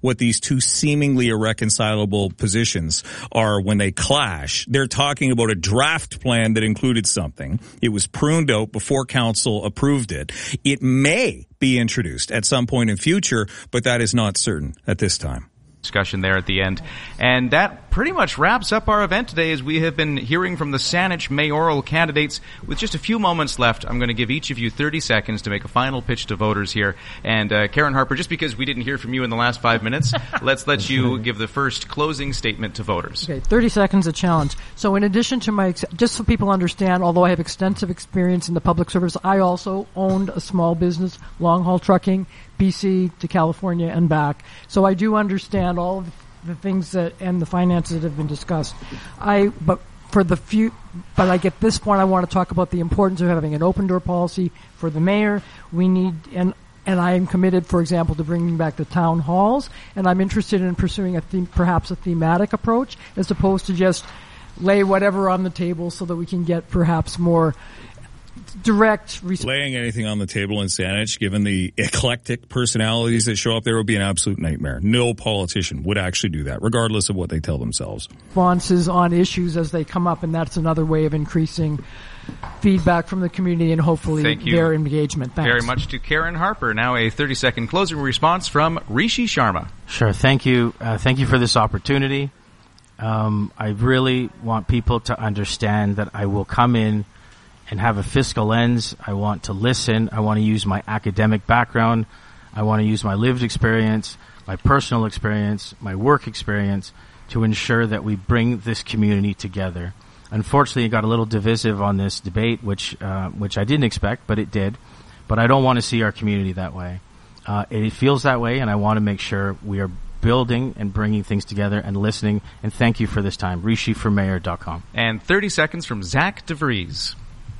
what these two seemingly irreconcilable positions are when they clash. They're talking about a draft plan that included something. It was pruned out before council approved it. It may be introduced at some point in future, but that is not certain at this time. Discussion there at the end. And that pretty much wraps up our event today as we have been hearing from the Saanich mayoral candidates. With just a few moments left, I'm going to give each of you 30 seconds to make a final pitch to voters here. And Karen Harper, just because we didn't hear from you in the last 5 minutes, let's let you give the first closing statement to voters. Okay, 30 seconds a challenge. So in addition to my, just so people understand, although I have extensive experience in the public service, I also owned a small business, long-haul trucking, BC to California and back. So I do understand all of the things that and the finances that have been discussed. But at this point I want to talk about the importance of having an open door policy for the mayor. We need and I am committed, for example, to bringing back the town halls, and I'm interested in pursuing perhaps a thematic approach as opposed to just lay whatever on the table so that we can get perhaps more direct laying anything on the table in Saanich, given the eclectic personalities that show up there, would be an absolute nightmare. No politician would actually do that, regardless of what they tell themselves. Responses on issues as they come up, and that's another way of increasing feedback from the community and hopefully their engagement. Thanks. Very much to Karen Harper. Now a 30-second closing response from Rishi Sharma. Sure. Thank you. Thank you for this opportunity. I really want people to understand that I will come in and have a fiscal lens. I want to listen. I want to use my academic background. I want to use my lived experience, my personal experience, my work experience to ensure that we bring this community together. Unfortunately, it got a little divisive on this debate, which I didn't expect, but it did. But I don't want to see our community that way. It feels that way, and I want to make sure we are building and bringing things together and listening. And thank you for this time. RishiForMayor.com. And 30 seconds from Zach DeVries.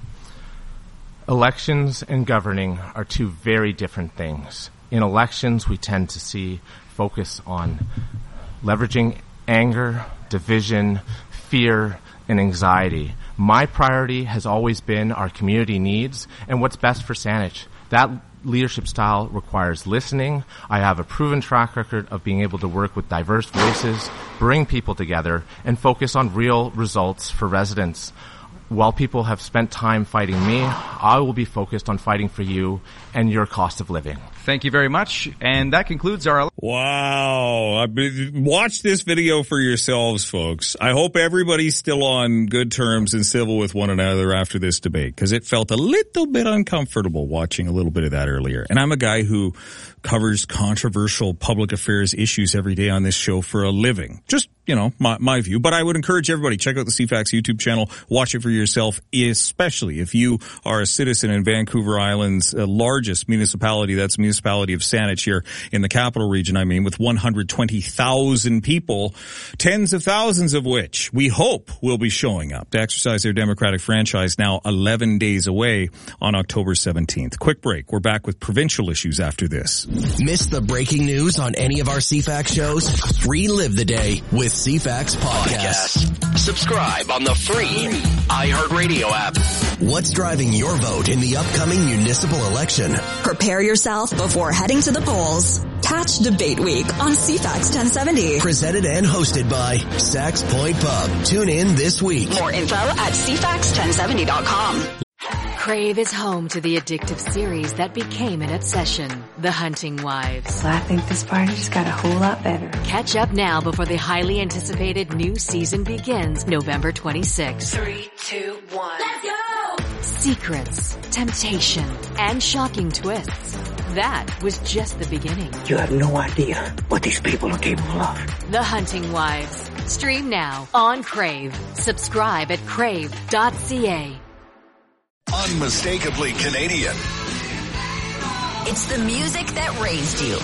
Elections and governing are two very different things. In elections, we tend to see focus on leveraging anger, division, fear, and anxiety. My priority has always been our community needs and what's best for Saanich. That leadership style requires listening. I have a proven track record of being able to work with diverse voices, bring people together, and focus on real results for residents. While people have spent time fighting me, I will be focused on fighting for you and your cost of living. Thank you very much. And that concludes our... Wow. Watch this video for yourselves, folks. I hope everybody's still on good terms and civil with one another after this debate, because it felt a little bit uncomfortable watching a little bit of that earlier. And I'm a guy who covers controversial public affairs issues every day on this show for a living. Just, my view. But I would encourage everybody, check out the CFAX YouTube channel, watch it for yourself, especially if you are a citizen in Vancouver Island's largest municipality. That's the municipality of Saanich here in the capital region, with 120,000 people, tens of thousands of which we hope will be showing up to exercise their democratic franchise now 11 days away on October 17th. Quick break. We're back with provincial issues after this. Miss the breaking news on any of our CFAX shows? Relive the day with CFAX Podcast. Subscribe on the free iHeartRadio app. What's driving your vote in the upcoming municipal election? Prepare yourself before heading to the polls. Catch Debate Week on CFAX 1070. Presented and hosted by Sax Point Pub. Tune in this week. More info at CFAX1070.com. Crave is home to the addictive series that became an obsession, The Hunting Wives. Well, I think this party just got a whole lot better. Catch up now before the highly anticipated new season begins November 26th. 3, 2, 1. Let's go! Secrets, temptation, and shocking twists. That was just the beginning. You have no idea what these people are capable of. The Hunting Wives. Stream now on Crave. Subscribe at crave.ca. Unmistakably Canadian. It's the music that raised you.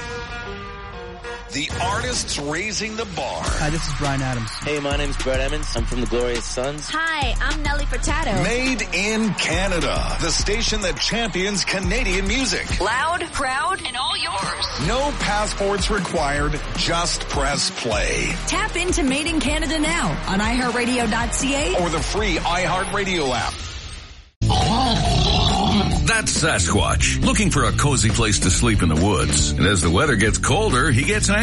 The artists raising the bar. Hi, this is Bryan Adams. Hey, my name's Brett Emmons. I'm from the Glorious Sons. Hi, I'm Nelly Furtado. Made in Canada. The station that champions Canadian music. Loud, proud, and all yours. No passports required. Just press play. Tap into Made in Canada now on iHeartRadio.ca or the free iHeartRadio app. That's Sasquatch, looking for a cozy place to sleep in the woods. And as the weather gets colder, he gets